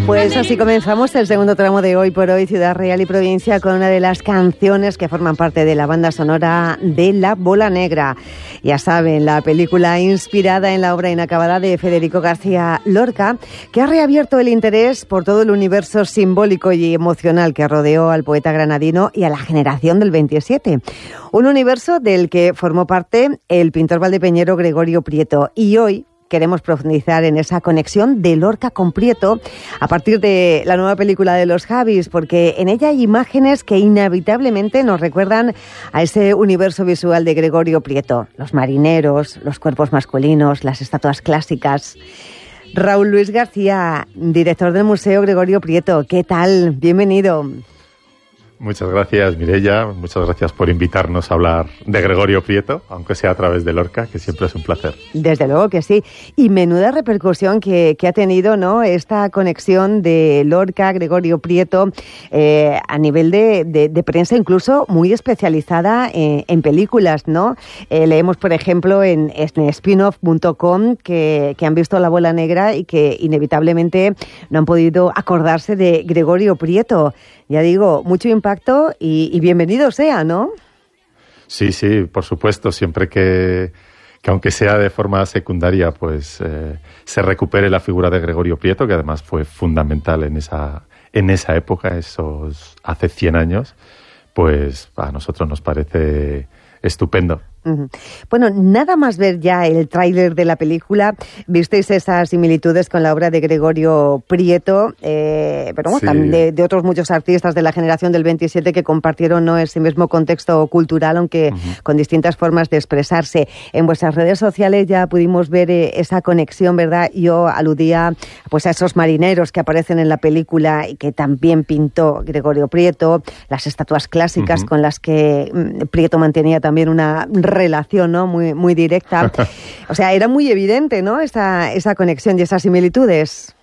Pues así comenzamos el segundo tramo de Hoy por Hoy, Ciudad Real y Provincia, con una de las canciones que forman parte de la banda sonora de La Bola Negra. Ya saben, la película inspirada en la obra inacabada de Federico García Lorca, que ha reabierto el interés por todo el universo simbólico y emocional que rodeó al poeta granadino y a la generación del 27. Un universo del que formó parte el pintor valdepeñero Gregorio Prieto. Y hoy queremos profundizar en esa conexión de Lorca con Prieto a partir de la nueva película de los Javis, porque en ella hay imágenes que inevitablemente nos recuerdan a ese universo visual de Gregorio Prieto. Los marineros, los cuerpos masculinos, las estatuas clásicas. Raúl Luis García, director del Museo Gregorio Prieto, ¿qué tal? Bienvenido. Muchas gracias, Mireia. Muchas gracias por invitarnos a hablar de Gregorio Prieto, aunque sea a través de Lorca, que siempre es un placer. Desde luego que sí. Y menuda repercusión que ha tenido, ¿no?, esta conexión de Lorca, Gregorio Prieto, a nivel de prensa, incluso muy especializada en películas, ¿no? Leemos, por ejemplo, en spinoff.com que han visto La Bola Negra y que inevitablemente no han podido acordarse de Gregorio Prieto. Ya digo, mucho impacto y bienvenido sea, ¿no? Sí, por supuesto. Siempre que aunque sea de forma secundaria, pues se recupere la figura de Gregorio Prieto, que además fue fundamental en esa época, hace 100 años, pues a nosotros nos parece estupendo. Bueno, nada más ver ya el tráiler de la película, visteis esas similitudes con la obra de Gregorio Prieto, pero bueno, sí, también de otros muchos artistas de la generación del 27 que compartieron, ¿no?, ese mismo contexto cultural, aunque con distintas formas de expresarse. En vuestras redes sociales ya pudimos ver esa conexión, ¿verdad? Yo aludía pues a esos marineros que aparecen en la película y que también pintó Gregorio Prieto, las estatuas clásicas con las que Prieto mantenía también una relación, ¿no?, muy directa. O sea, era muy evidente, ¿no?, esa conexión y esas similitudes.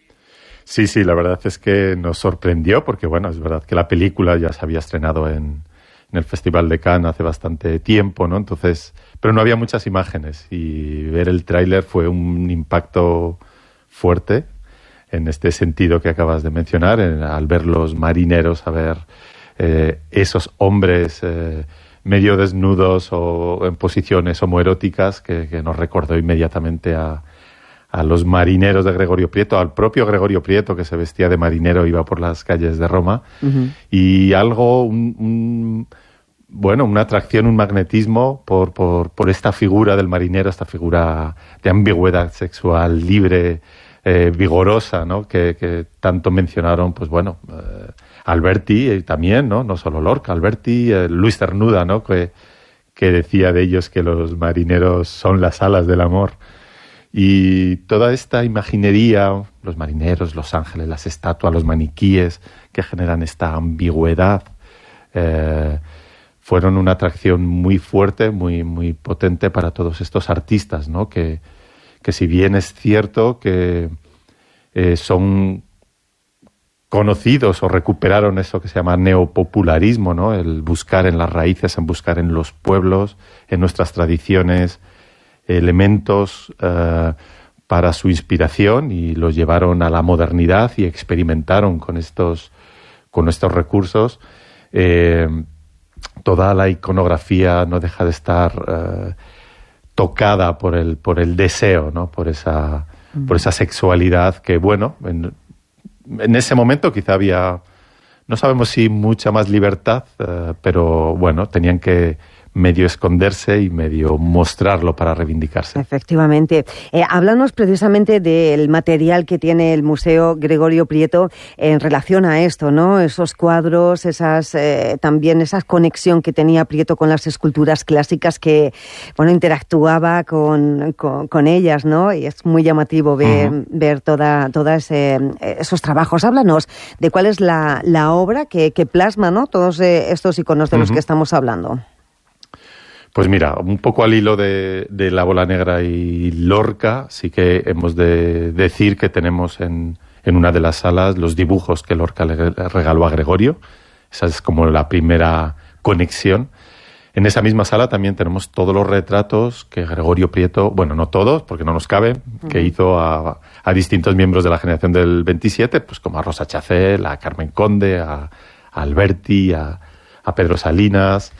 Sí, la verdad es que nos sorprendió, porque bueno, es verdad que la película ya se había estrenado en el Festival de Cannes hace bastante tiempo, ¿no? Entonces, pero no había muchas imágenes y ver el tráiler fue un impacto fuerte en este sentido que acabas de mencionar, al ver los marineros, a ver esos hombres medio desnudos o en posiciones homoeróticas que nos recordó inmediatamente a los marineros de Gregorio Prieto, al propio Gregorio Prieto, que se vestía de marinero, iba por las calles de Roma, y algo, una atracción, un magnetismo por esta figura del marinero, esta figura de ambigüedad sexual libre, vigorosa, ¿no?, que tanto mencionaron, pues bueno, Alberti también, ¿no? No solo Lorca, Alberti, Luis Cernuda, ¿no?, que decía de ellos que los marineros son las alas del amor. Y toda esta imaginería, los marineros, los ángeles, las estatuas, los maniquíes que generan esta ambigüedad, fueron una atracción muy fuerte, muy potente para todos estos artistas, ¿no?, que si bien es cierto que son conocidos o recuperaron eso que se llama neopopularismo, ¿no?, el buscar en las raíces, en buscar en los pueblos, en nuestras tradiciones, elementos para su inspiración, y los llevaron a la modernidad y experimentaron con estos recursos. Toda la iconografía no deja de estar tocada por el deseo, ¿no?, por esa sexualidad que, bueno, en ese momento quizá había, no sabemos si mucha más libertad, pero bueno, tenían que medio esconderse y medio mostrarlo para reivindicarse. Efectivamente. Háblanos precisamente del material que tiene el Museo Gregorio Prieto en relación a esto, ¿no? Esos cuadros, también esa conexión que tenía Prieto con las esculturas clásicas que, bueno, interactuaba con ellas, ¿no? Y es muy llamativo ver todos esos trabajos. Háblanos de cuál es la obra que plasma, ¿no?, todos estos iconos de los que estamos hablando. Pues mira, un poco al hilo de La Bola Negra y Lorca, sí que hemos de decir que tenemos en una de las salas los dibujos que Lorca le regaló a Gregorio. Esa es como la primera conexión. En esa misma sala también tenemos todos los retratos que Gregorio Prieto, bueno, no todos, porque no nos caben, que hizo a distintos miembros de la generación del 27, pues como a Rosa Chacel, a Carmen Conde, a Alberti, a Pedro Salinas.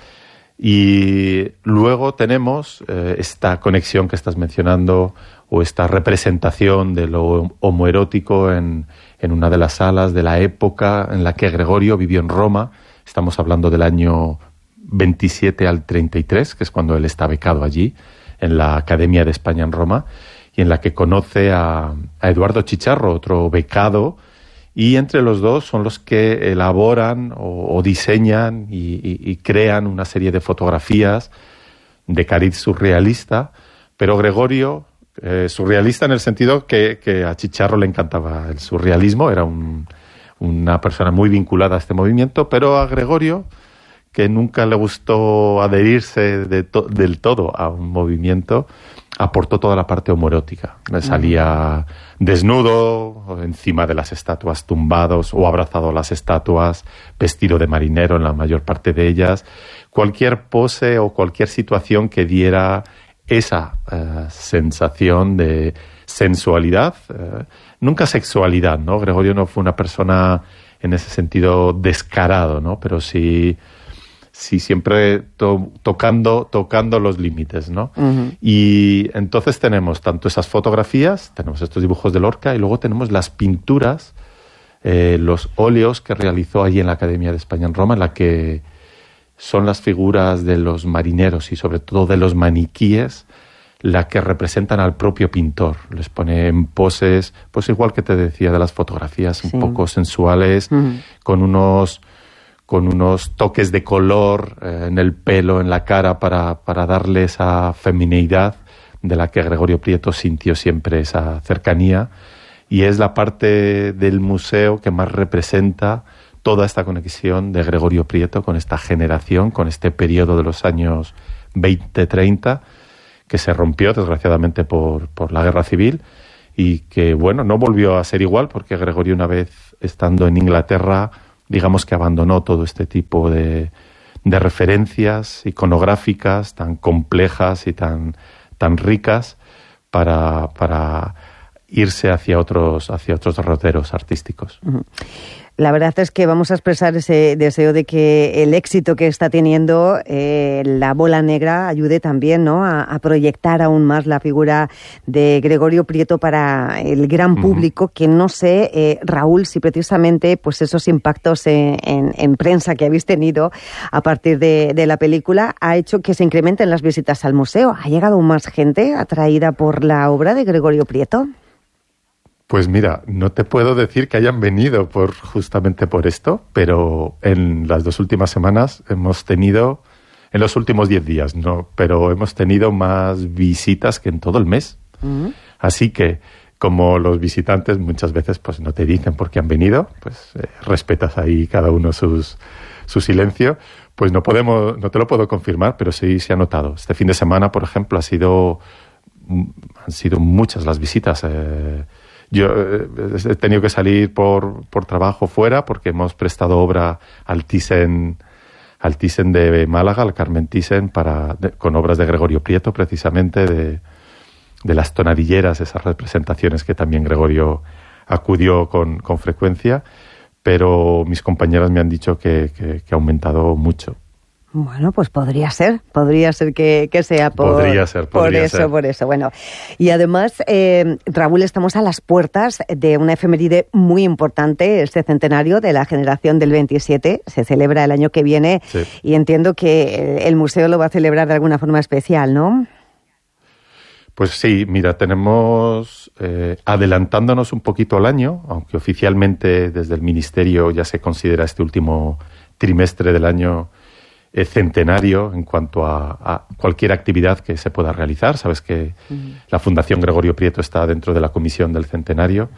Y luego tenemos esta conexión que estás mencionando, o esta representación de lo homoerótico en una de las salas de la época en la que Gregorio vivió en Roma. Estamos hablando del año 27 al 33, que es cuando él está becado allí, en la Academia de España en Roma, y en la que conoce a Eduardo Chicharro, otro becado, y entre los dos son los que elaboran o diseñan y crean una serie de fotografías de cariz surrealista, pero Gregorio, surrealista en el sentido que a Chicharro le encantaba el surrealismo, era una persona muy vinculada a este movimiento, pero a Gregorio, que nunca le gustó adherirse del todo a un movimiento, aportó toda la parte homoerótica. Salía desnudo, encima de las estatuas, tumbados o abrazado a las estatuas, vestido de marinero en la mayor parte de ellas. Cualquier pose o cualquier situación que diera esa sensación de sensualidad, nunca sexualidad, ¿no? Gregorio no fue una persona en ese sentido descarado, ¿no? Pero sí siempre tocando los límites, ¿no? Uh-huh. Y entonces tenemos tanto esas fotografías, tenemos estos dibujos de Lorca, y luego tenemos las pinturas, los óleos que realizó allí en la Academia de España en Roma, en la que son las figuras de los marineros y sobre todo de los maniquíes la que representan al propio pintor. Les pone en poses, pues igual que te decía de las fotografías, un poco sensuales, uh-huh, con unos toques de color en el pelo, en la cara, para darle esa femineidad de la que Gregorio Prieto sintió siempre esa cercanía. Y es la parte del museo que más representa toda esta conexión de Gregorio Prieto con esta generación, con este periodo de los años 20-30, que se rompió desgraciadamente por la guerra civil y que, bueno, no volvió a ser igual, porque Gregorio, una vez estando en Inglaterra, digamos que abandonó todo este tipo de referencias iconográficas tan complejas y tan ricas para irse hacia otros derroteros artísticos. La verdad es que vamos a expresar ese deseo de que el éxito que está teniendo la Bola Negra ayude también, ¿no?, a proyectar aún más la figura de Gregorio Prieto para el gran público, que no sé, Raúl, si precisamente pues esos impactos en prensa que habéis tenido a partir de la película ha hecho que se incrementen las visitas al museo. ¿Ha llegado más gente atraída por la obra de Gregorio Prieto? Pues mira, no te puedo decir que hayan venido justamente por esto, pero en las 2 últimas semanas hemos tenido, en los últimos 10 días, no, pero hemos tenido más visitas que en todo el mes. Uh-huh. Así que, como los visitantes muchas veces pues no te dicen por qué han venido, pues respetas ahí cada uno su silencio, pues no te lo puedo confirmar, pero sí se ha notado. Este fin de semana, por ejemplo, han sido muchas las visitas. Yo he tenido que salir por trabajo fuera porque hemos prestado obra al Thyssen de Málaga, al Carmen Thyssen, con obras de Gregorio Prieto, precisamente de las tonadilleras, esas representaciones que también Gregorio acudió con frecuencia, pero mis compañeras me han dicho que ha aumentado mucho. Bueno, pues podría ser que sea por eso. Bueno, y además, Raúl, estamos a las puertas de una efeméride muy importante, este centenario de la generación del 27, se celebra el año que viene, sí, y entiendo que el museo lo va a celebrar de alguna forma especial, ¿no? Pues sí, mira, tenemos, adelantándonos un poquito al año, aunque oficialmente desde el Ministerio ya se considera este último trimestre del año centenario en cuanto a cualquier actividad que se pueda realizar. Sabes que la Fundación Gregorio Prieto está dentro de la comisión del centenario.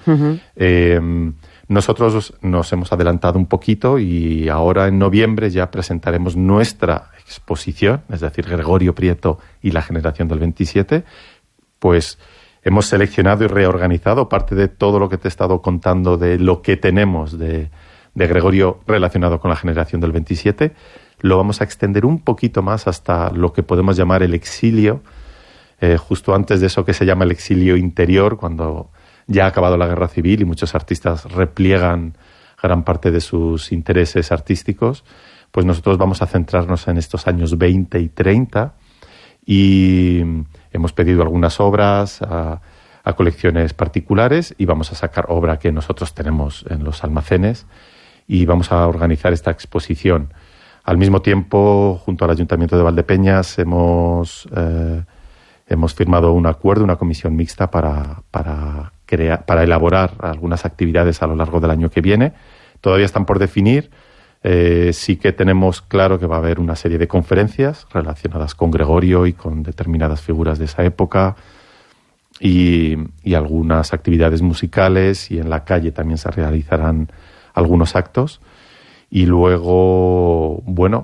Nosotros nos hemos adelantado un poquito y ahora en noviembre ya presentaremos nuestra exposición, es decir, Gregorio Prieto y la generación del 27. Pues hemos seleccionado y reorganizado parte de todo lo que te he estado contando de lo que tenemos de de Gregorio relacionado con la generación del 27. Lo vamos a extender un poquito más hasta lo que podemos llamar el exilio, justo antes de eso que se llama el exilio interior, cuando ya ha acabado la guerra civil y muchos artistas repliegan gran parte de sus intereses artísticos. Pues nosotros vamos a centrarnos en estos años 20 y 30 y hemos pedido algunas obras a colecciones particulares y vamos a sacar obra que nosotros tenemos en los almacenes y vamos a organizar esta exposición. Al mismo tiempo, junto al Ayuntamiento de Valdepeñas, hemos firmado un acuerdo, una comisión mixta para elaborar algunas actividades a lo largo del año que viene. Todavía están por definir. Sí que tenemos claro que va a haber una serie de conferencias relacionadas con Gregorio y con determinadas figuras de esa época y algunas actividades musicales, y en la calle también se realizarán algunos actos. Y luego, bueno,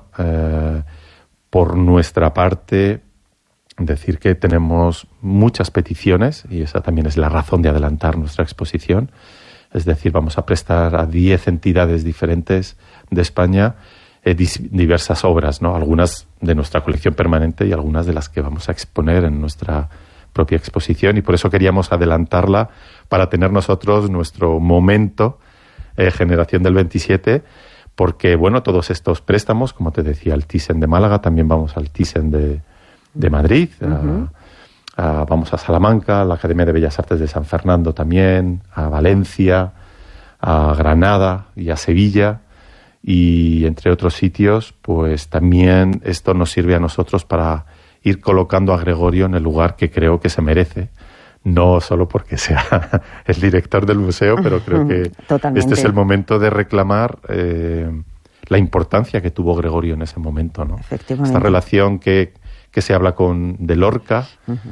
por nuestra parte, decir que tenemos muchas peticiones y esa también es la razón de adelantar nuestra exposición. Es decir, vamos a prestar a 10 entidades diferentes de España diversas obras, ¿no? Algunas de nuestra colección permanente y algunas de las que vamos a exponer en nuestra propia exposición, y por eso queríamos adelantarla para tener nosotros nuestro momento generación del 27, porque, bueno, todos estos préstamos, como te decía, al Thyssen de Málaga, también vamos al Thyssen de Madrid, vamos a Salamanca, a la Academia de Bellas Artes de San Fernando también, a Valencia, a Granada y a Sevilla, y entre otros sitios, pues también esto nos sirve a nosotros para ir colocando a Gregorio en el lugar que creo que se merece, no solo porque sea el director del museo, pero creo que este es el momento de reclamar la importancia que tuvo Gregorio en ese momento, ¿no? Esta relación que se habla de Lorca,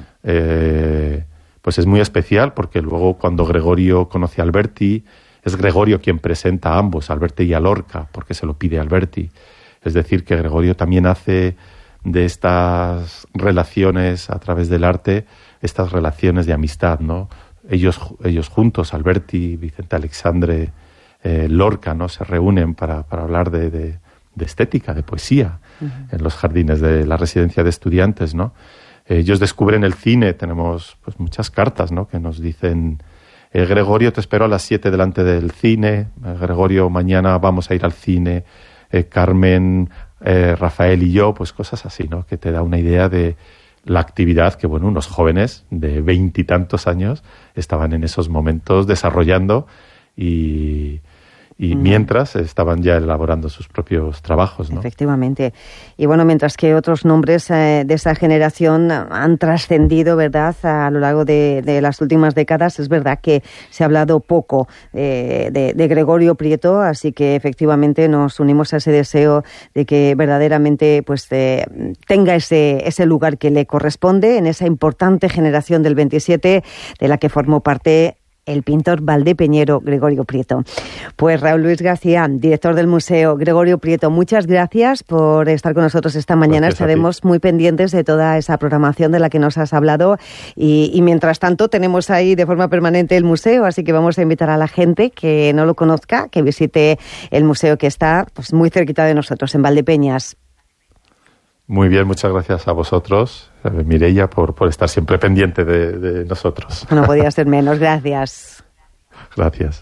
pues es muy especial, porque luego cuando Gregorio conoce a Alberti, es Gregorio quien presenta a ambos, a Alberti y a Lorca, porque se lo pide a Alberti. Es decir, que Gregorio también hace de estas relaciones a través del arte, estas relaciones de amistad, ¿no? Ellos juntos, Alberti, Vicente Alexandre, Lorca, ¿no? Se reúnen para hablar de estética, de poesía, en los jardines de la residencia de estudiantes, ¿no? Ellos descubren el cine, tenemos pues muchas cartas, ¿no? Que nos dicen, Gregorio, te espero a las 7 delante del cine, Gregorio, mañana vamos a ir al cine, Carmen, Rafael y yo, pues cosas así, ¿no? Que te da una idea de la actividad que, bueno, unos jóvenes de 20 y tantos años estaban en esos momentos desarrollando y mientras estaban ya elaborando sus propios trabajos, ¿no? Efectivamente. Y bueno, mientras que otros nombres de esa generación han trascendido, ¿verdad?, a lo largo de las últimas décadas, es verdad que se ha hablado poco de Gregorio Prieto, así que efectivamente nos unimos a ese deseo de que verdaderamente pues tenga ese lugar que le corresponde en esa importante generación del 27 de la que formó parte el pintor valdepeñero Gregorio Prieto. Pues Raúl Luis García, director del Museo Gregorio Prieto, muchas gracias por estar con nosotros esta mañana. Estaremos muy pendientes de toda esa programación de la que nos has hablado y mientras tanto tenemos ahí de forma permanente el museo, así que vamos a invitar a la gente que no lo conozca, que visite el museo que está pues muy cerquita de nosotros, en Valdepeñas. Muy bien, muchas gracias a vosotros, Mireia, por estar siempre pendiente de nosotros. No podía ser menos, gracias. Gracias.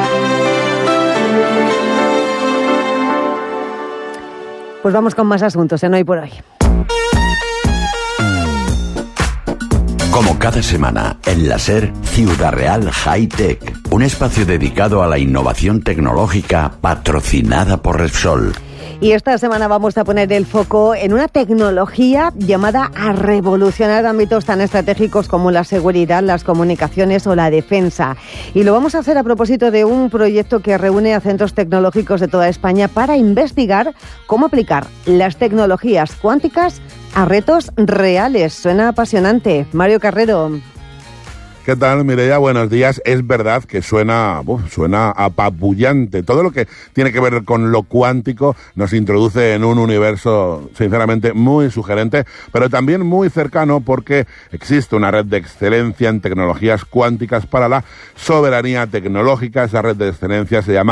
Pues vamos con más asuntos en Hoy por Hoy. Como cada semana, en la SER Ciudad Real High Tech, un espacio dedicado a la innovación tecnológica patrocinada por Repsol. Y esta semana vamos a poner el foco en una tecnología llamada a revolucionar ámbitos tan estratégicos como la seguridad, las comunicaciones o la defensa. Y lo vamos a hacer a propósito de un proyecto que reúne a centros tecnológicos de toda España para investigar cómo aplicar las tecnologías cuánticas a retos reales. Suena apasionante. Mario Carrero. ¿Qué tal, Mireia? Buenos días. Es verdad que suena apabullante. Todo lo que tiene que ver con lo cuántico nos introduce en un universo, sinceramente, muy sugerente, pero también muy cercano porque existe una red de excelencia en tecnologías cuánticas para la soberanía tecnológica. Esa red de excelencia se llama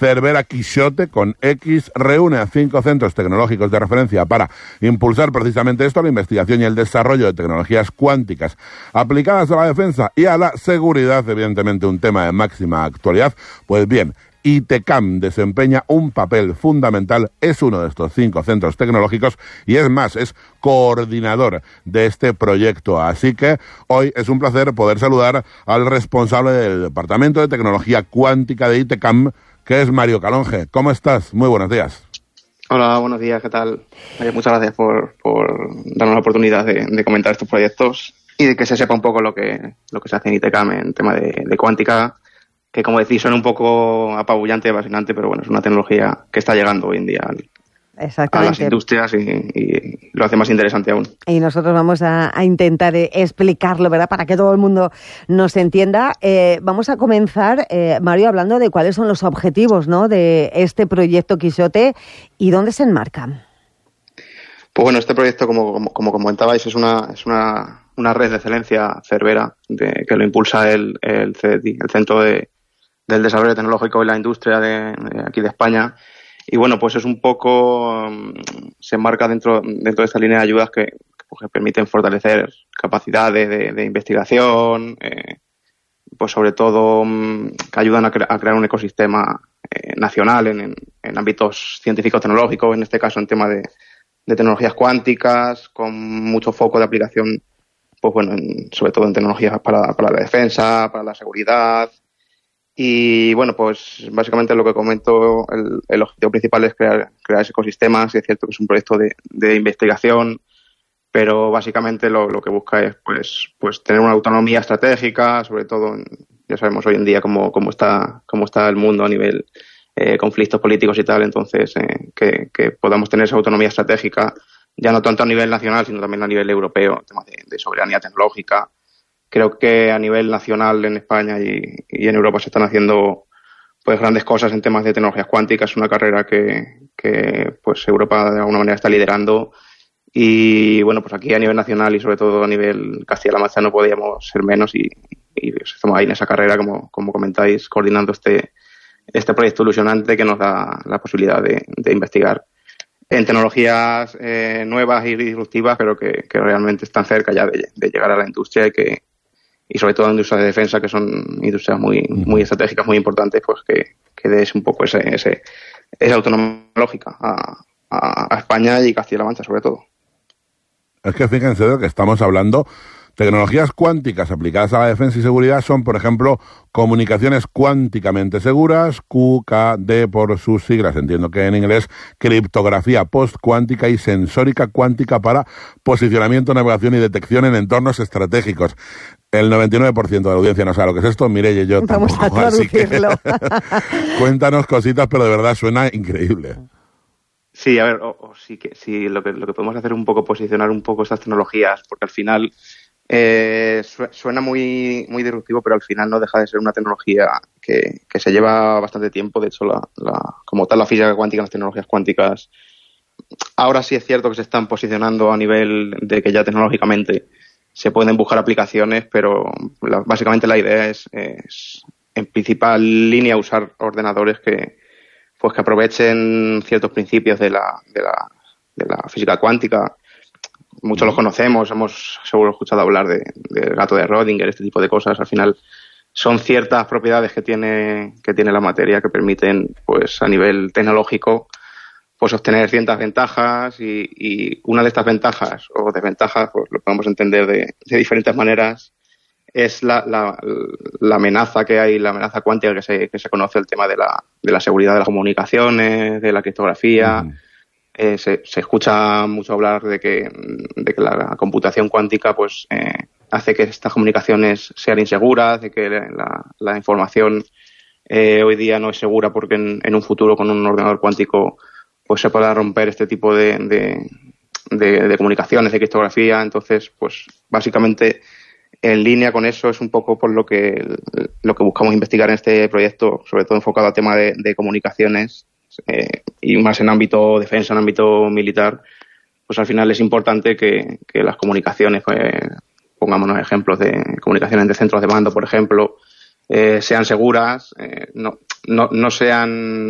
Cervera Quixote, con X, reúne a 5 centros tecnológicos de referencia para impulsar precisamente esto, la investigación y el desarrollo de tecnologías cuánticas aplicadas a la defensa y a la seguridad, evidentemente un tema de máxima actualidad. Pues bien, ITCAM desempeña un papel fundamental, es uno de estos 5 centros tecnológicos y es más, es coordinador de este proyecto. Así que hoy es un placer poder saludar al responsable del Departamento de Tecnología Cuántica de ITCAM, que es Mario Calonge. ¿Cómo estás? Muy buenos días. Hola, buenos días, ¿qué tal? Muchas gracias por darnos la oportunidad de comentar estos proyectos y de que se sepa un poco lo que se hace en ITCAM en tema de cuántica, que como decís suena un poco apabullante, fascinante, pero bueno, es una tecnología que está llegando hoy en día a las industrias y lo hace más interesante aún. Y nosotros vamos a intentar explicarlo, ¿verdad?, para que todo el mundo nos entienda. Vamos a comenzar, Mario, hablando de cuáles son los objetivos, ¿no?, de este proyecto Quixote y dónde se enmarcan. Pues bueno, este proyecto, como comentabais, es una red de excelencia cervera que lo impulsa el CDTI, el Centro del Desarrollo Tecnológico y la Industria de aquí de España. Y bueno, pues es un poco, se enmarca dentro de esta línea de ayudas que permiten fortalecer capacidades de investigación, pues sobre todo que ayudan a crear un ecosistema nacional en ámbitos científicos tecnológicos, en este caso en tema de tecnologías cuánticas, con mucho foco de aplicación, pues bueno, sobre todo en tecnologías para la defensa, para la seguridad. Y bueno, pues básicamente lo que comento, el objetivo principal es crear ese ecosistema. Sí, es cierto que es un proyecto de investigación, pero básicamente lo que busca es pues tener una autonomía estratégica, sobre todo, ya sabemos hoy en día cómo está el mundo a nivel conflictos políticos y tal, entonces que podamos tener esa autonomía estratégica, ya no tanto a nivel nacional, sino también a nivel europeo, temas de soberanía tecnológica. Creo que a nivel nacional en España y en Europa se están haciendo pues grandes cosas en temas de tecnologías cuánticas. Es una carrera que pues Europa de alguna manera está liderando y bueno, pues aquí a nivel nacional y sobre todo a nivel Castilla-La Mancha no podíamos ser menos y estamos ahí en esa carrera, como comentáis, coordinando este proyecto ilusionante que nos da la posibilidad de investigar en tecnologías nuevas y disruptivas, pero que realmente están cerca ya de llegar a la industria y sobre todo en industrias de defensa, que son industrias muy estratégicas, muy importantes, pues que des un poco esa autonomía tecnológica a España y Castilla-La Mancha sobre todo. Es que fíjense de lo que estamos hablando. Tecnologías cuánticas aplicadas a la defensa y seguridad son, por ejemplo, comunicaciones cuánticamente seguras, QKD por sus siglas, entiendo que en inglés, criptografía postcuántica y sensórica cuántica para posicionamiento, navegación y detección en entornos estratégicos. El 99% de la audiencia no sabe lo que es esto, Mireia y yo vamos tampoco, a traducirlo. Así que cuéntanos cositas, pero de verdad suena increíble. Sí, a ver, sí, lo que podemos hacer es un poco posicionar un poco estas tecnologías, porque al final suena muy disruptivo, pero al final no deja de ser una tecnología que se lleva bastante tiempo. De hecho, como tal, la física cuántica, las tecnologías cuánticas, ahora sí es cierto que se están posicionando a nivel de que ya tecnológicamente se pueden buscar aplicaciones, pero básicamente la idea es en principal línea usar ordenadores que aprovechen ciertos principios de la física cuántica. Muchos los conocemos, hemos seguro escuchado hablar del gato de Rödinger, este tipo de cosas. Al final son ciertas propiedades que tiene la materia que permiten, pues a nivel tecnológico, pues obtener ciertas ventajas y una de estas ventajas o desventajas, pues lo podemos entender de diferentes maneras. Es la amenaza que hay, la amenaza cuántica que se conoce, el tema de la seguridad de las comunicaciones, de la criptografía. Se escucha mucho hablar de que la computación cuántica pues hace que estas comunicaciones sean inseguras, de que la información hoy día no es segura porque en un futuro con un ordenador cuántico pues se pueda romper este tipo de comunicaciones, de criptografía. Entonces, pues básicamente en línea con eso es un poco por lo que buscamos investigar en este proyecto, sobre todo enfocado al tema de comunicaciones y más en ámbito defensa, en ámbito militar. Pues al final es importante que las comunicaciones, pongámonos ejemplos de comunicaciones entre centros de mando, por ejemplo, sean seguras. no sea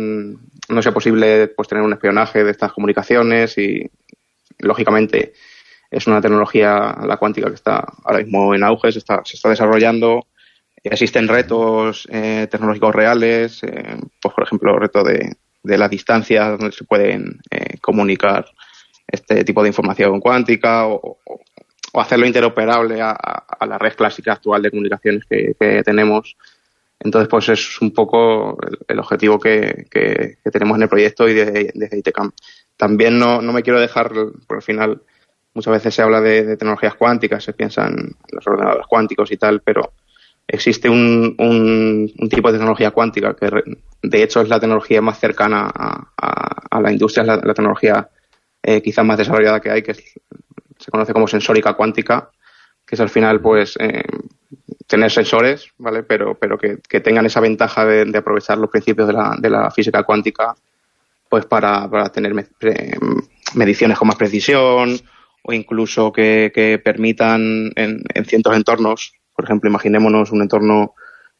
posible pues tener un espionaje de estas comunicaciones y, lógicamente, es una tecnología, la cuántica, que está ahora mismo en auge, se está desarrollando. Existen retos tecnológicos reales, pues por ejemplo, el reto de las distancias donde se pueden comunicar este tipo de información cuántica o hacerlo interoperable a la red clásica actual de comunicaciones que tenemos. Entonces, pues es un poco el objetivo que tenemos en el proyecto y desde ITCAM. También no me quiero dejar, por al final, muchas veces se habla de tecnologías cuánticas, se piensan en los ordenadores cuánticos y tal, pero existe un tipo de tecnología cuántica que, de hecho, es la tecnología más cercana a la industria, es la tecnología quizás más desarrollada que hay, que se conoce como sensórica cuántica, que es al final, pues, tener sensores, ¿vale? Pero que tengan esa ventaja de aprovechar los principios de la física cuántica, pues para tener mediciones con más precisión, o incluso que permitan en ciertos entornos. Por ejemplo, imaginémonos un entorno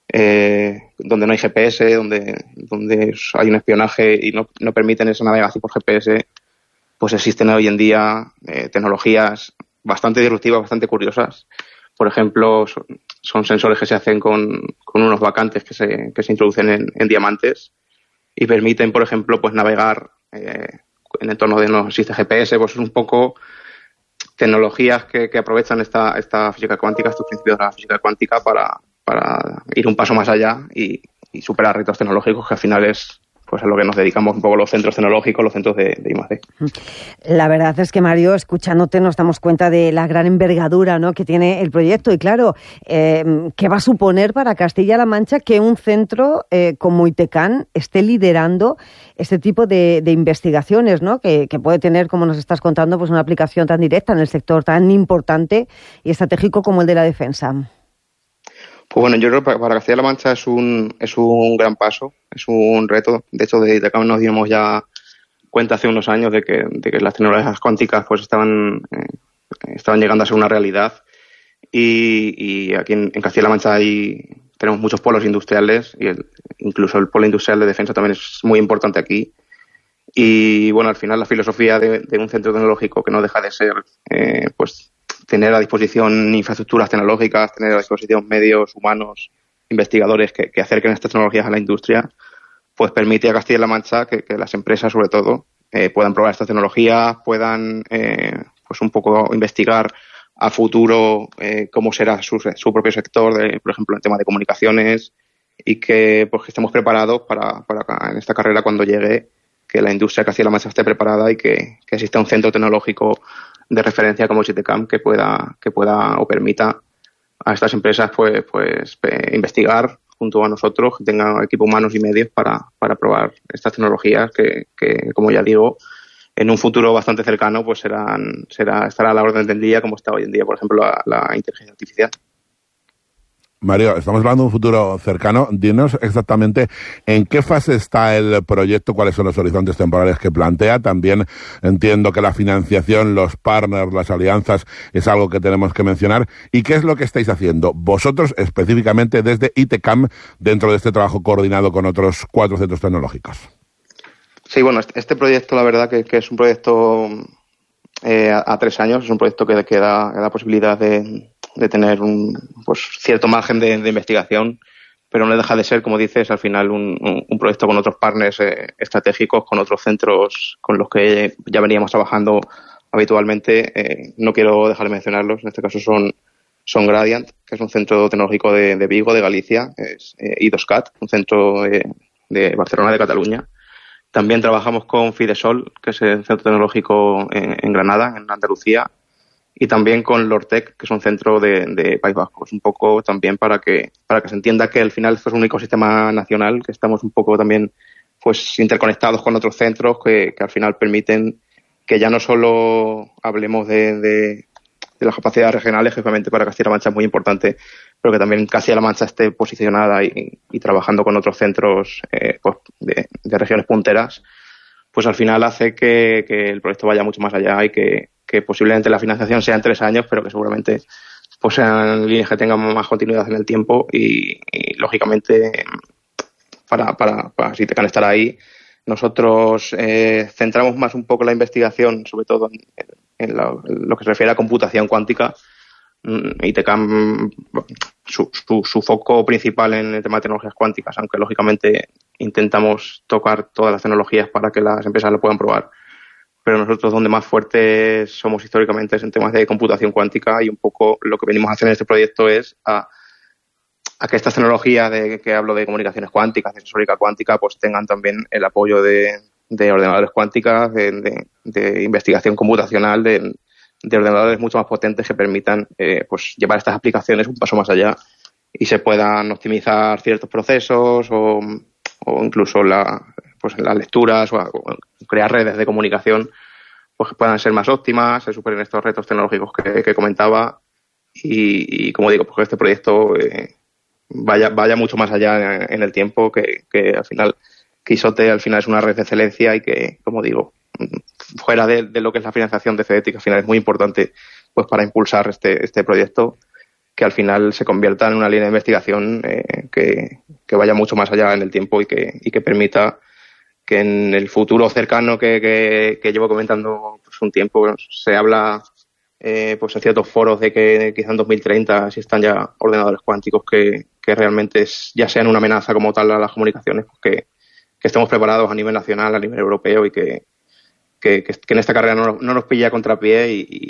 donde no hay GPS, donde hay un espionaje y no permiten esa navegación por GPS, pues existen hoy en día tecnologías bastante disruptivas, bastante curiosas. Por ejemplo, son sensores que se hacen con unos vacantes que se introducen en diamantes y permiten, por ejemplo, pues navegar en entornos donde no existe GPS. Pues es un poco tecnologías que aprovechan esta física cuántica, estos principios de la física cuántica para ir un paso más allá y superar retos tecnológicos, que al final es pues a lo que nos dedicamos un poco los centros tecnológicos, los centros de I+D. La verdad es que, Mario, escuchándote nos damos cuenta de la gran envergadura, ¿no?, que tiene el proyecto y, claro, ¿qué va a suponer para Castilla-La Mancha que un centro como ITCAM esté liderando este tipo de investigaciones, ¿no?, que puede tener, como nos estás contando, pues una aplicación tan directa en el sector tan importante y estratégico como el de la defensa? Pues bueno, yo creo que para Castilla-La Mancha es un gran paso, es un reto. De hecho, de ITCAM nos dimos ya cuenta hace unos años de que las tecnologías cuánticas pues estaban llegando a ser una realidad. Y aquí en Castilla-La Mancha tenemos muchos polos industriales y incluso el polo industrial de defensa también es muy importante aquí. Y bueno, al final la filosofía de un centro tecnológico que no deja de ser pues tener a disposición infraestructuras tecnológicas, tener a disposición medios humanos, investigadores que acerquen estas tecnologías a la industria, pues permite a Castilla-La Mancha que las empresas, sobre todo, puedan probar estas tecnologías, puedan pues un poco investigar a futuro cómo será su propio sector, por ejemplo, en el tema de comunicaciones, y que estemos preparados para en esta carrera, cuando llegue, que la industria de Castilla-La Mancha esté preparada y que exista un centro tecnológico de referencia como ITCAM que pueda o permita a estas empresas pues investigar junto a nosotros, que tengan equipo humanos y medios para probar estas tecnologías que, como ya digo, en un futuro bastante cercano pues estará a la orden del día, como está hoy en día, por ejemplo, la inteligencia artificial. Mario, estamos hablando de un futuro cercano. Dinos exactamente en qué fase está el proyecto, cuáles son los horizontes temporales que plantea. También entiendo que la financiación, los partners, las alianzas es algo que tenemos que mencionar. ¿Y qué es lo que estáis haciendo vosotros específicamente desde ITCAM dentro de este trabajo coordinado con otros 4 centros tecnológicos? Sí, bueno, este proyecto, la verdad que es un proyecto a 3 años, es un proyecto que da la posibilidad de tener un cierto margen de investigación, pero no deja de ser, como dices, al final un proyecto con otros partners estratégicos, con otros centros con los que ya veníamos trabajando habitualmente. No quiero dejar de mencionarlos, en este caso son Gradiant, que es un centro tecnológico de Vigo, de Galicia, es I2CAT, un centro de Barcelona, de Cataluña. También trabajamos con Fidesol, que es el centro tecnológico en Granada, en Andalucía, y también con Lortec, que es un centro de País Vasco. Es un poco también para que se entienda que al final esto es un ecosistema nacional, que estamos un poco también pues interconectados con otros centros que al final permiten que ya no solo hablemos de las capacidades regionales, que obviamente para Castilla-La Mancha es muy importante, pero que también Castilla-La Mancha esté posicionada y trabajando con otros centros pues de regiones punteras, pues al final hace que el proyecto vaya mucho más allá y que posiblemente la financiación sea en 3 años, pero que seguramente pues sean líneas que tengan más continuidad en el tiempo y lógicamente para si te can estar ahí. Nosotros centramos más un poco la investigación, sobre todo en lo que se refiere a computación cuántica. ITCAM, su foco principal en el tema de tecnologías cuánticas, aunque lógicamente intentamos tocar todas las tecnologías para que las empresas lo puedan probar. Pero nosotros donde más fuertes somos históricamente es en temas de computación cuántica, y un poco lo que venimos a hacer en este proyecto es a que estas tecnologías que hablo de comunicaciones cuánticas, de sensórica cuántica, pues tengan también el apoyo de ordenadores cuánticas, de investigación computacional, de ordenadores mucho más potentes que permitan pues llevar estas aplicaciones un paso más allá y se puedan optimizar ciertos procesos o incluso las lecturas o crear redes de comunicación pues que puedan ser más óptimas, se superen estos retos tecnológicos que comentaba y como digo, pues este proyecto vaya mucho más allá en el tiempo, que al final Quixote al final es una red de excelencia y que, como digo, fuera de lo que es la financiación de CDT, que al final es muy importante pues para impulsar este proyecto, que al final se convierta en una línea de investigación que vaya mucho más allá en el tiempo y que permita que en el futuro cercano que llevo comentando pues un tiempo, se habla pues en ciertos foros de que quizá en 2030 existan ya ordenadores cuánticos que realmente ya sean una amenaza como tal a las comunicaciones, pues que estemos preparados a nivel nacional, a nivel europeo, y que en esta carrera no nos pille a contrapié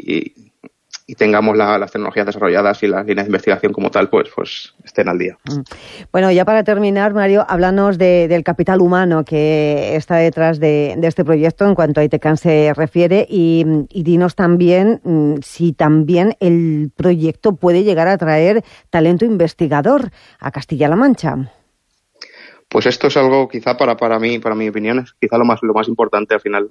y tengamos las tecnologías desarrolladas y las líneas de investigación como tal pues estén al día. Bueno, ya para terminar, Mario, háblanos del capital humano que está detrás de este proyecto en cuanto a ITCAM se refiere y dinos también si también el proyecto puede llegar a atraer talento investigador a Castilla-La Mancha. Pues esto es algo quizá para mi opinión, es quizá lo más importante al final.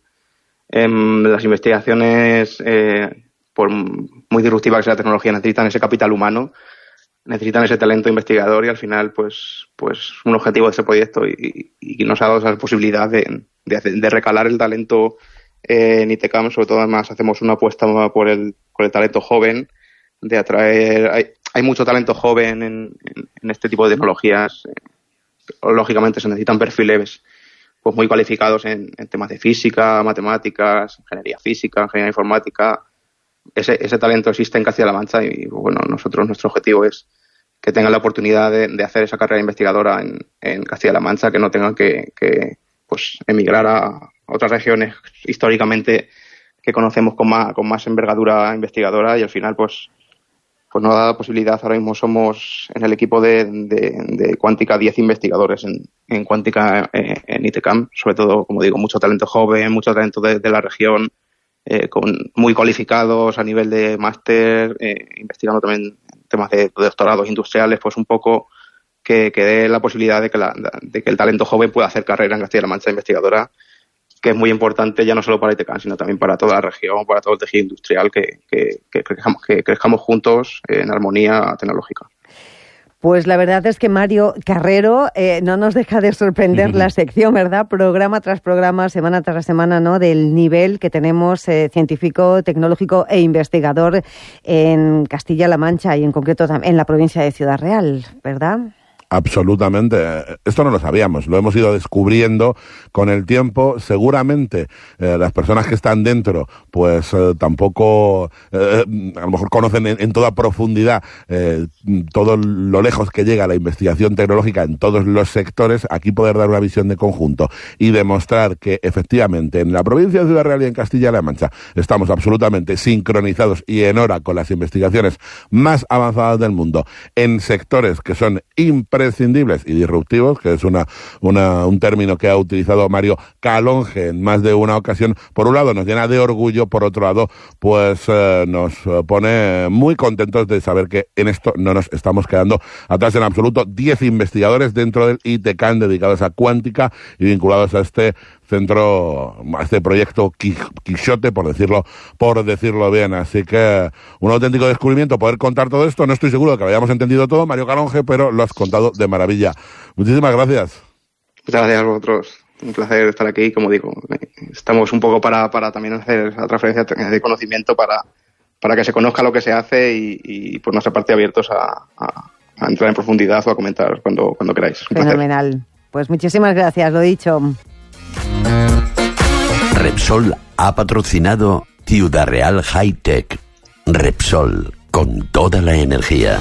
Las investigaciones, por muy disruptiva que sea la tecnología, necesitan ese capital humano, necesitan ese talento investigador, y al final pues un objetivo de ese proyecto y nos ha dado esa posibilidad de recalar el talento en ITCAM. Sobre todo, además, hacemos una apuesta por el talento joven, de atraer. Hay mucho talento joven en este tipo de tecnologías. Lógicamente se necesitan perfiles pues muy cualificados en temas de física, matemáticas, ingeniería física, ingeniería informática. Ese talento existe en Castilla-La Mancha y bueno, nuestro objetivo es que tengan la oportunidad de hacer esa carrera investigadora en Castilla-La Mancha, que no tengan que pues emigrar a otras regiones históricamente que conocemos con más envergadura investigadora, y al final pues nos da la posibilidad. Ahora mismo somos en el equipo de cuántica 10 investigadores en cuántica en ITCAM, sobre todo, como digo, mucho talento joven, mucho talento de la región, muy cualificados a nivel de máster, investigando también temas de doctorados industriales, pues un poco que dé la posibilidad de que el talento joven pueda hacer carrera en Castilla-La Mancha investigadora, que es muy importante ya no solo para ITCAM, sino también para toda la región, para todo el tejido industrial, que crezcamos juntos en armonía tecnológica. Pues la verdad es que Mario Carrero no nos deja de sorprender la sección, ¿verdad? Programa tras programa, semana tras semana, ¿no? Del nivel que tenemos científico, tecnológico e investigador en Castilla-La Mancha y en concreto en la provincia de Ciudad Real, ¿verdad? Absolutamente. Esto no lo sabíamos, lo hemos ido descubriendo con el tiempo. Seguramente las personas que están dentro pues tampoco a lo mejor conocen en toda profundidad todo lo lejos que llega la investigación tecnológica en todos los sectores. Aquí poder dar una visión de conjunto y demostrar que efectivamente en la provincia de Ciudad Real y en Castilla-La Mancha estamos absolutamente sincronizados y en hora con las investigaciones más avanzadas del mundo en sectores que son imprescindibles y disruptivos, que es un término que ha utilizado Mario Calonge en más de una ocasión. Por un lado nos llena de orgullo, por otro lado pues nos pone muy contentos de saber que en esto no nos estamos quedando atrás en absoluto. 10 investigadores dentro del ITCAM dedicados a cuántica y vinculados a este centro, a este proyecto Quixote, por decirlo bien. Así que un auténtico descubrimiento poder contar todo esto. No estoy seguro de que lo hayamos entendido todo, Mario Calonge, pero lo has contado de maravilla. Muchísimas gracias. Muchas gracias a vosotros. Un placer estar aquí. Como digo, estamos un poco para también hacer esa transferencia de conocimiento para que se conozca lo que se hace y por nuestra parte abiertos a entrar en profundidad o a comentar cuando queráis. Fenomenal. Pues muchísimas gracias, lo dicho. Repsol ha patrocinado Ciudad Real High Tech. Repsol, con toda la energía.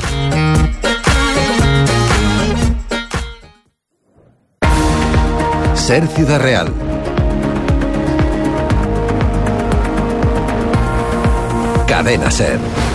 Ser Ciudad Real. Cadena Ser.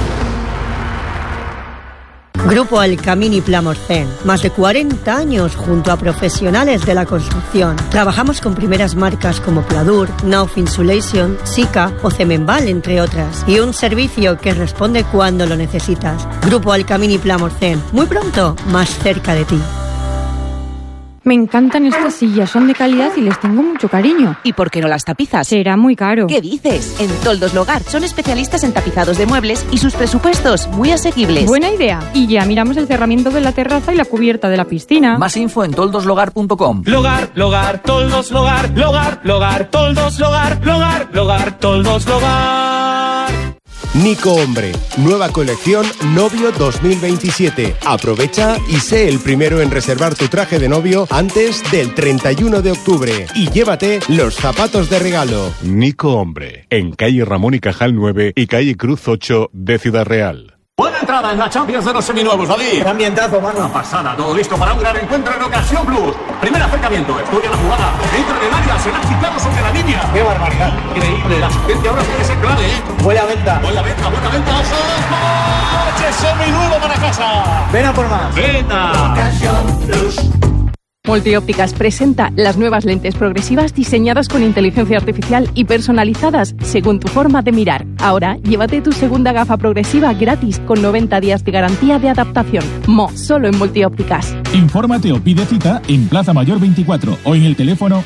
Grupo El Camini Plamorcén. Más de 40 años junto a profesionales de la construcción. Trabajamos con primeras marcas como Pladur, Knauf Insulation, Sika o Cemenval, entre otras. Y un servicio que responde cuando lo necesitas. Grupo El Camini Plamorcén. Muy pronto, más cerca de ti. Me encantan estas sillas, son de calidad y les tengo mucho cariño. ¿Y por qué no las tapizas? Será muy caro. ¿Qué dices? En Toldos Logar son especialistas en tapizados de muebles y sus presupuestos muy asequibles. Buena idea. Y ya miramos el cerramiento de la terraza y la cubierta de la piscina. Más info en toldoslogar.com. Logar, Logar, Toldos Logar, Logar, Logar, Toldos Logar, Logar, Logar, Toldos Logar. Nico Hombre, nueva colección Novio 2027. Aprovecha y sé el primero en reservar tu traje de novio antes del 31 de octubre. Y llévate los zapatos de regalo. Nico Hombre, en calle Ramón y Cajal 9 y calle Cruz 8 de Ciudad Real. Buena entrada en la Champions de los seminuevos, David. Qué ambientazo, mano. Una pasada, todo listo para un gran encuentro en Ocasión Plus. Primer acercamiento, estudia la jugada. Entra en el área, se la ha quitado sobre la línea. Qué barbaridad. Increíble, la asistencia ahora tiene que ser clave, ¿eh? Huele a venta. Buena venta, buena venta. ¡Coche seminuevo para casa! Ven a por más. ¡Venta! Ocasión Plus. Multiópticas presenta las nuevas lentes progresivas diseñadas con inteligencia artificial y personalizadas según tu forma de mirar. Ahora, llévate tu segunda gafa progresiva gratis con 90 días de garantía de adaptación. Solo en Multiópticas. Infórmate o pide cita en Plaza Mayor 24 o en el teléfono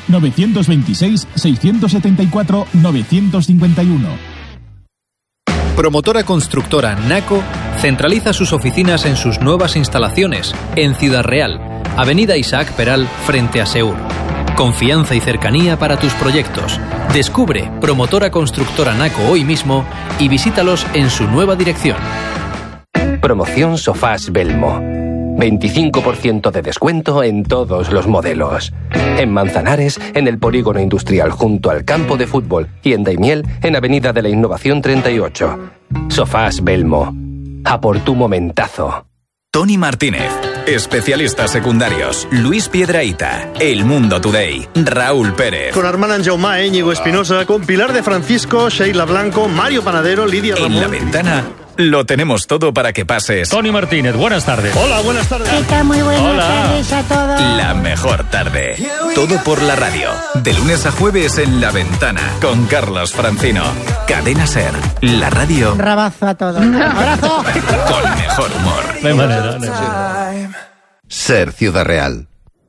926-674-951. Promotora constructora Naco centraliza sus oficinas en sus nuevas instalaciones en Ciudad Real, Avenida Isaac Peral, frente a Seur. Confianza y cercanía para tus proyectos. Descubre Promotora Constructora Naco hoy mismo y visítalos en su nueva dirección. Promoción Sofás Belmo. 25% de descuento en todos los modelos. En Manzanares, en el Polígono Industrial junto al campo de fútbol, y en Daimiel, en Avenida de la Innovación 38. Sofás Belmo. A por tu momentazo. Tony Martínez, especialistas secundarios, Luis Piedrahita, El Mundo Today, Raúl Pérez. Con Armand Jaumá, Íñigo Espinosa, con Pilar de Francisco, Sheila Blanco, Mario Panadero, Lidia Ramón. En La Ventana lo tenemos todo para que pases. Tony Martínez, buenas tardes. Hola, buenas tardes. ¿Qué tal? Muy buenas tardes a todos. La mejor tarde. Todo por la radio. De lunes a jueves en La Ventana con Carlos Francino. Cadena Ser, la radio. Rabazo a todos. ¡Abrazo! Con mejor humor. De manera. Ser Ciudad Real.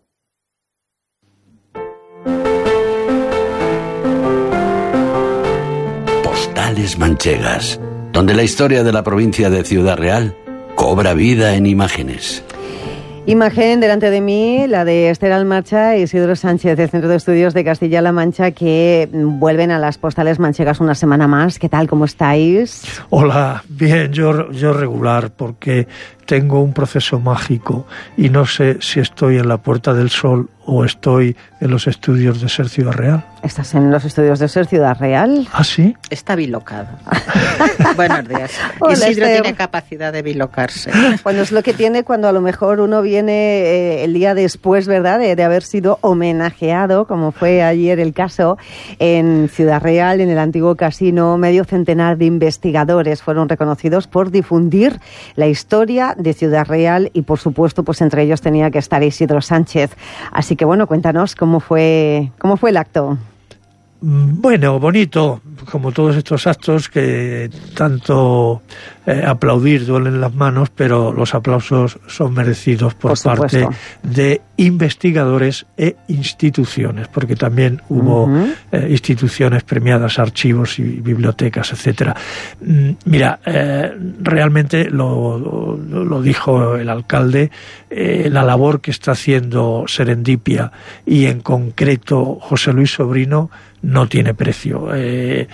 Postales manchegas, donde la historia de la provincia de Ciudad Real cobra vida en imágenes. Imagen delante de mí, la de Esther Almarcha y Isidro Sánchez, del Centro de Estudios de Castilla-La Mancha, que vuelven a las postales manchegas una semana más. ¿Qué tal? ¿Cómo estáis? Hola, bien, yo regular, porque tengo un proceso mágico y no sé si estoy en la Puerta del Sol o estoy en los estudios de Ser Ciudad Real. ¿Estás en los estudios de Ser Ciudad Real? ¿Ah, sí? Está bilocado. Buenos días. Hola, Isidro Esther. tiene capacidad de bilocarse. Bueno, es lo que tiene cuando a lo mejor uno viene el día después, ¿verdad?, de haber sido homenajeado, como fue ayer el caso, en Ciudad Real, en el antiguo casino. Medio centenar de investigadores fueron reconocidos por difundir la historia de Ciudad Real y, por supuesto, pues entre ellos tenía que estar Isidro Sánchez. Así que, bueno, cuéntanos cómo fue el acto. Bueno, bonito, como todos estos actos que tanto aplaudir duelen las manos, pero los aplausos son merecidos por parte de investigadores e instituciones, porque también hubo instituciones premiadas, archivos y bibliotecas, etcétera. Mira, realmente lo dijo el alcalde, la labor que está haciendo Serendipia y en concreto José Luis Sobrino no tiene precio.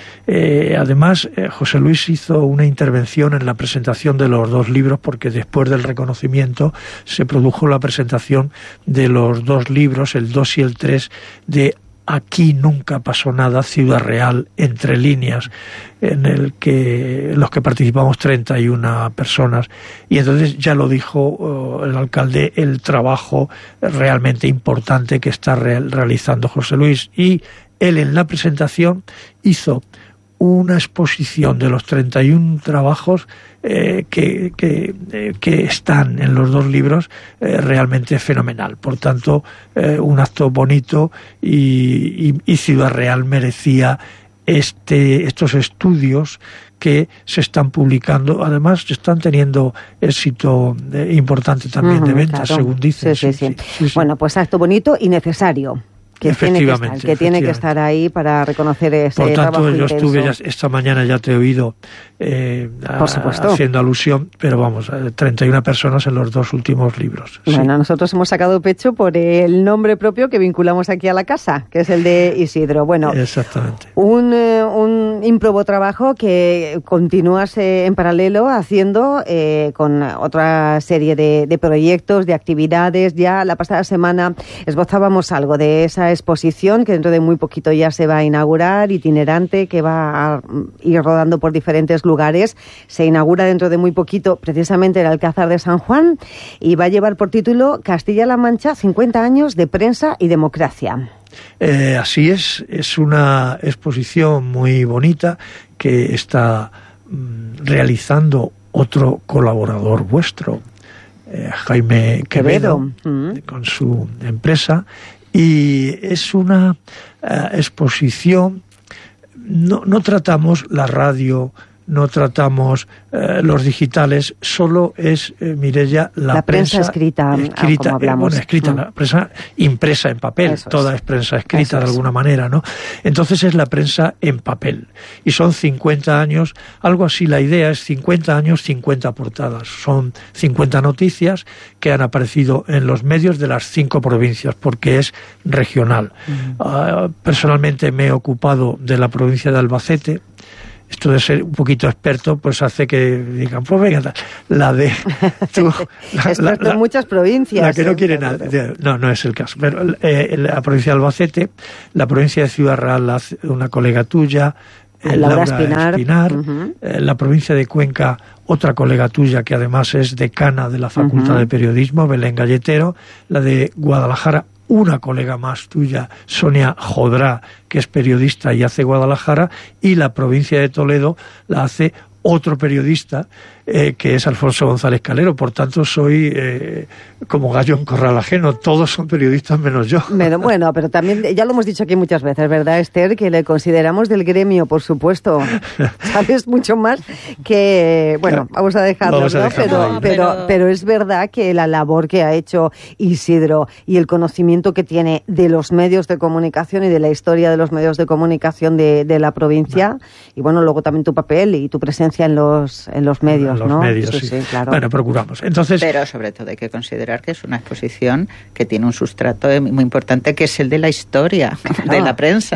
Además, José Luis hizo una intervención en la presentación de los 2 libros, porque después del reconocimiento se produjo la presentación de los 2 libros, el 2 y el 3, de Aquí nunca pasó nada, Ciudad Real, entre líneas, en los que participamos 31 personas. Y entonces ya lo dijo el alcalde, el trabajo realmente importante que está realizando José Luis. Y él en la presentación hizo una exposición de los 31 trabajos que están en los 2 libros, realmente fenomenal. Por tanto, un acto bonito, y Ciudad Real merecía estos estudios que se están publicando. Además, están teniendo éxito importante también de ventas, claro, según dicen. Sí. Bueno, pues acto bonito y necesario. Que tiene que estar ahí para reconocer ese trabajo. Por tanto, yo intenso. estuve esta mañana, ya te he oído haciendo alusión, pero vamos, 31 personas en los 2 últimos libros. Bueno, nosotros hemos sacado pecho por el nombre propio que vinculamos aquí a la casa, que es el de Isidro. Bueno, exactamente. Un ímprobo trabajo que continúas en paralelo haciendo con otra serie de proyectos, de actividades. Ya la pasada semana esbozábamos algo de esa exposición que dentro de muy poquito ya se va a inaugurar, itinerante, que va a ir rodando por diferentes lugares. Se inaugura dentro de muy poquito precisamente el Alcázar de San Juan y va a llevar por título Castilla-La Mancha, 50 años de prensa y democracia. Así es una exposición muy bonita que está realizando otro colaborador vuestro, Jaime Quevedo, con su empresa. Y es una exposición, no tratamos la radio, no tratamos los digitales, solo es, Mireia, la prensa escrita, como hablamos. La prensa impresa en papel, toda es prensa escrita de alguna manera, ¿no? Entonces es la prensa en papel. Y son 50 años, algo así, la idea es 50 años, 50 portadas. Son 50 noticias que han aparecido en los medios de las 5 provincias, porque es regional. Personalmente me he ocupado de la provincia de Albacete. Esto de ser un poquito experto, pues hace que digan, pues venga, la de... experto en muchas provincias. La que no quiere nada. No es el caso. Pero la provincia de Albacete, la provincia de Ciudad Real, una colega tuya, Laura Espinar. La provincia de Cuenca, otra colega tuya que además es decana de la Facultad de Periodismo, Belén Galletero. La de Guadalajara, una colega más tuya, Sonia Jodrá, que es periodista y hace Guadalajara, y la provincia de Toledo la hace otro periodista, que es Alfonso González Calero. Por tanto, soy como gallo en corral ajeno. Todos son periodistas menos yo. Bueno, pero también, ya lo hemos dicho aquí muchas veces, ¿verdad, Esther? Que le consideramos del gremio, por supuesto. Sabes mucho más que... Bueno, vamos a dejarlo, ¿no? Pero es verdad que la labor que ha hecho Isidro y el conocimiento que tiene de los medios de comunicación y de la historia de los medios de comunicación de la provincia, y bueno, luego también tu papel y tu presencia en los medios, los medios, sí, claro. Bueno, procuramos. Entonces, pero sobre todo hay que considerar que es una exposición que tiene un sustrato muy importante, que es el de la historia, de la prensa.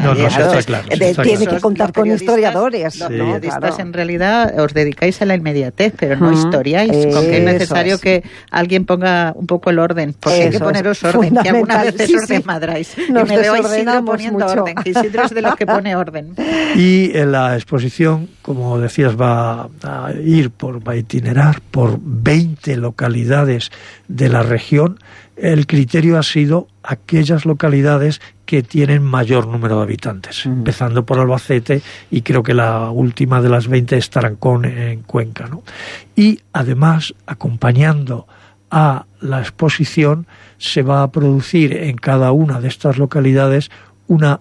Tiene que contar con historiadores. Los periodistas en realidad os dedicáis a la inmediatez, pero no historiáis, con que es necesario que alguien ponga un poco el orden, porque hay que poneros orden, que algunas veces os desmadráis. Nos me veo a Isidro poniendo mucho orden, que Isidro es de los que pone orden. Y en la exposición, como decías, va a itinerar por 20 localidades de la región. El criterio ha sido aquellas localidades que tienen mayor número de habitantes, empezando por Albacete, y creo que la última de las 20 es Tarancón, en Cuenca, ¿no? Y además, acompañando a la exposición, se va a producir en cada una de estas localidades una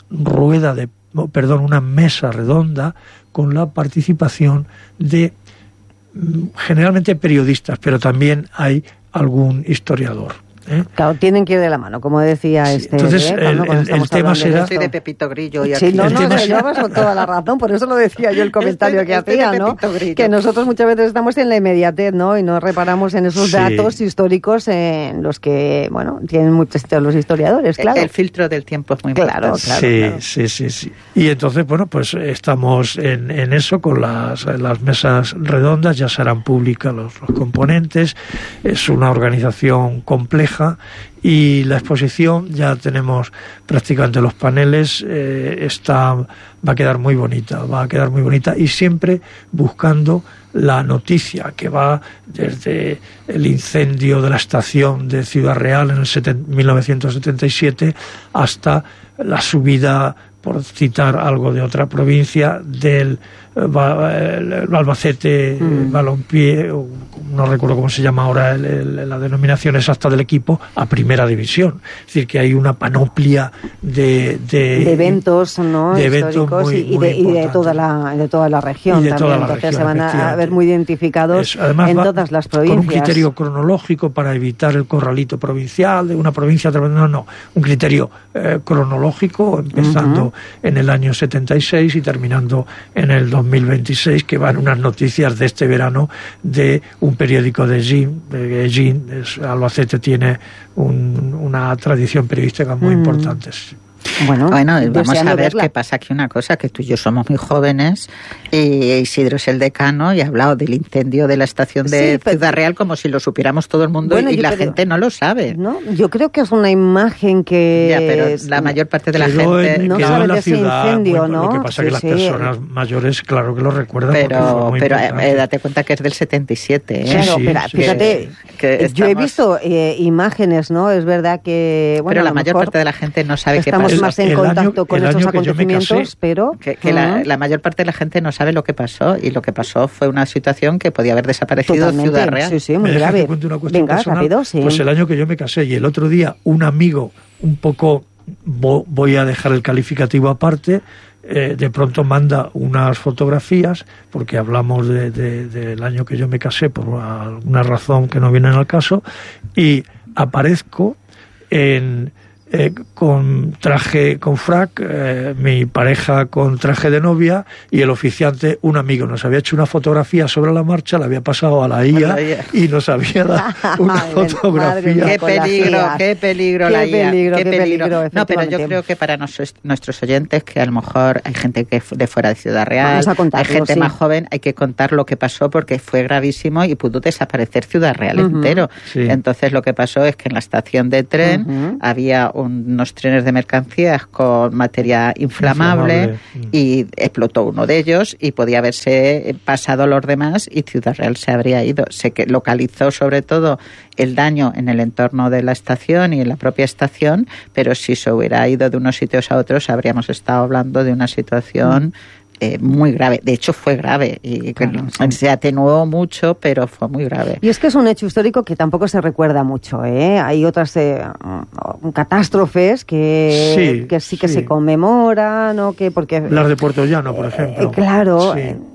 mesa redonda con la participación de generalmente periodistas, pero también hay algún historiador. Claro, tienen que ir de la mano, como decía Entonces, el tema será... Soy de Pepito Grillo y sí, aquí... llevas con toda la razón, por eso lo decía yo el comentario que hacía, ¿no? Que nosotros muchas veces estamos en la inmediatez, ¿no? Y no reparamos en esos datos históricos en los que, bueno, tienen muy presentes los historiadores, claro. El filtro del tiempo es muy importante. Sí. Y entonces, bueno, pues estamos en eso con las mesas redondas, ya serán públicas los componentes, es una organización compleja y la exposición, ya tenemos prácticamente los paneles, va a quedar muy bonita y siempre buscando la noticia que va desde el incendio de la estación de Ciudad Real en el 1977 hasta la subida, por citar algo de otra provincia, del Albacete Balompié, no recuerdo cómo se llama ahora la denominación exacta del equipo, a Primera División. Es decir, que hay una panoplia de eventos, ¿no? De eventos y de toda la región también. Entonces se van a ver muy identificados además, en todas las provincias. Con un criterio cronológico para evitar el corralito provincial de una provincia. No, un criterio cronológico, empezando en el año 76 y terminando en el 2026, que van unas noticias de este verano de un periódico de Egin. Albacete tiene una tradición periodística muy importante. Bueno, vamos a ver qué pasa aquí una cosa, que tú y yo somos muy jóvenes y Isidro es el decano y ha hablado del incendio de la estación de Ciudad Real como si lo supiéramos todo el mundo y la gente no lo sabe. ¿No? Yo creo que es una imagen que... Ya, pero la mayor parte de la gente no sabe de ese incendio, ¿no? Lo que pasa es que las personas mayores, claro que lo recuerdan. Pero date cuenta que es del 77. Claro, pero fíjate, yo he visto imágenes, ¿no? Es verdad que... Bueno, pero la mayor parte de la gente no sabe qué pasa. Más en contacto con estos acontecimientos, pero la mayor parte de la gente no sabe lo que pasó, y lo que pasó fue una situación que podía haber desaparecido en Ciudad Real. Sí, muy grave. Venga, personal, rápido, Pues el año que yo me casé y el otro día un amigo, un poco, voy a dejar el calificativo aparte, de pronto manda unas fotografías, porque hablamos del año que yo me casé por alguna razón que no viene al caso, y aparezco con traje, con frac, mi pareja con traje de novia y el oficiante, un amigo. Nos había hecho una fotografía sobre la marcha, la había pasado a la IA y nos había dado una fotografía. Qué peligro la IA. Qué peligro. No, pero yo creo que para nuestros oyentes, que a lo mejor hay gente que de fuera de Ciudad Real, hay gente más joven, hay que contar lo que pasó porque fue gravísimo y pudo desaparecer Ciudad Real entero. Sí. Entonces lo que pasó es que en la estación de tren había unos trenes de mercancías con materia inflamable y explotó uno de ellos y podía haberse pasado los demás y Ciudad Real se habría ido. Se localizó sobre todo el daño en el entorno de la estación y en la propia estación, pero si se hubiera ido de unos sitios a otros habríamos estado hablando de una situación muy grave. De hecho fue grave y se atenuó mucho, pero fue muy grave. Y es que es un hecho histórico que tampoco se recuerda mucho, ¿eh? Hay otras catástrofes que sí que se conmemoran, ¿no? Porque las de Puerto Llano, por ejemplo. Claro,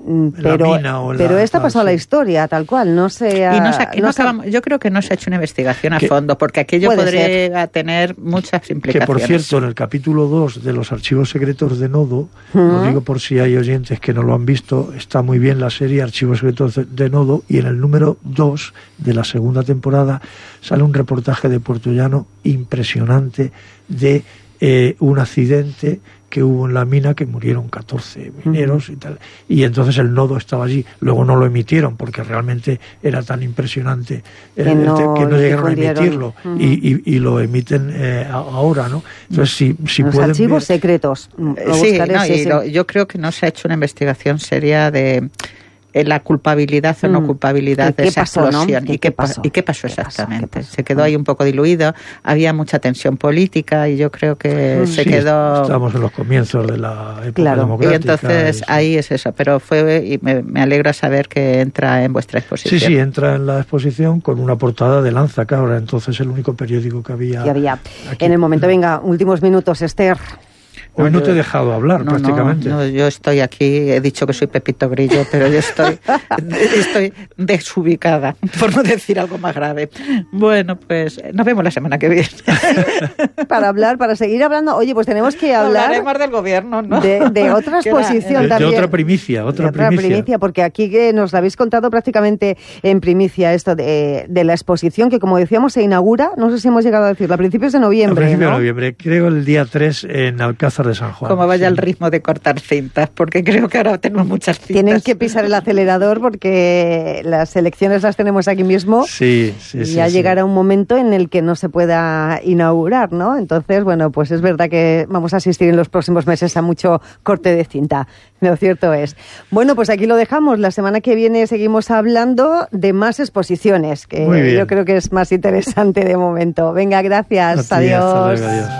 pero esta pasó a la historia tal cual, no se ha, yo creo que no se ha hecho una investigación a fondo, porque aquello podría tener muchas implicaciones. Que por cierto, en el capítulo 2 de los archivos secretos de Nodo, lo digo por si hay oyentes que no lo han visto, está muy bien la serie Archivos Secretos de Nodo, y en el número 2 de la segunda temporada sale un reportaje de Puerto Llano impresionante de un accidente que hubo en la mina, que murieron 14 mineros y tal, y entonces el Nodo estaba allí. Luego no lo emitieron porque realmente era tan impresionante que no llegaron a emitirlo, y lo emiten ahora, ¿no? Entonces si los pueden archivos secretos. Yo creo que no se ha hecho una investigación seria de la culpabilidad o no culpabilidad de esa explosión, ¿no? ¿Y qué pasó exactamente? Se quedó ahí un poco diluido, había mucha tensión política y yo creo que se quedó... Estamos en los comienzos de la época democrática. Y entonces ahí es eso, pero y me alegra saber que entra en vuestra exposición. Sí, entra en la exposición con una portada de Lanza, que ahora entonces el único periódico que había. En el momento, venga, últimos minutos, Esther. Hoy no te he dejado hablar prácticamente. No, yo estoy aquí, he dicho que soy Pepito Grillo, pero yo estoy desubicada, por no decir algo más grave. Bueno, pues nos vemos la semana que viene. Para seguir hablando, oye, pues tenemos que hablar... Hablaremos del gobierno, ¿no? De otra exposición también. De otra primicia, porque aquí que nos la habéis contado prácticamente en primicia esto de la exposición, que como decíamos se inaugura, no sé si hemos llegado a decirlo, a principios de noviembre. A principios de noviembre, creo el día 3 en Alcázar de San Juan. Como vaya el ritmo de cortar cintas, porque creo que ahora tenemos muchas cintas. Tienen que pisar el acelerador porque las elecciones las tenemos aquí mismo. Sí. Y ya llegará un momento en el que no se pueda inaugurar, ¿no? Entonces, bueno, pues es verdad que vamos a asistir en los próximos meses a mucho corte de cinta. Lo cierto es. Bueno, pues aquí lo dejamos. La semana que viene seguimos hablando de más exposiciones, que yo creo que es más interesante de momento. Venga, gracias. Adiós. Adiós.